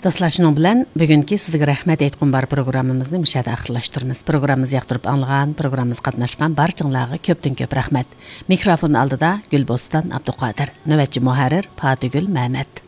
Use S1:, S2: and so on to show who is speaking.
S1: Dostlar, şunun bilan bugungi sizga rahmat aytqum bar programmamizni müşahada axırlaşdırmız. Programımızı yaqtırıp anlagan, programımız qatnaşqan barchanglarga köpdən köp rahmat. Mikrofon aldida Gulbostan Abduqodir, navbatchi muharrir Fatigul Mehmet.